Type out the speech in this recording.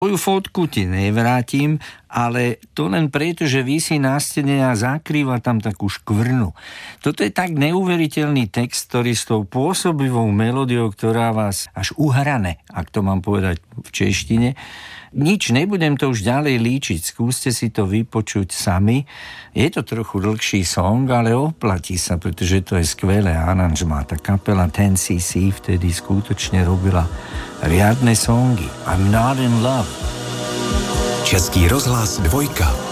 Moju fotku ti nevrátim, ale to len preto, že visí na stene a zakrýva tam takú škvrnu. Toto je tak neuveriteľný text, ktorý s tou pôsobivou melódiou, ktorá vás až uhrane, ak to mám povedať v češtine. Nič, nebudem to už ďalej líčiť, skúste si to vypočuť sami. Je to trochu dlhší song, ale oplatí sa, pretože to je skvelé aranžmá. Tá kapela 10cc vtedy skutočne robila riadne songy. I'm not in love. Český rozhlas 2.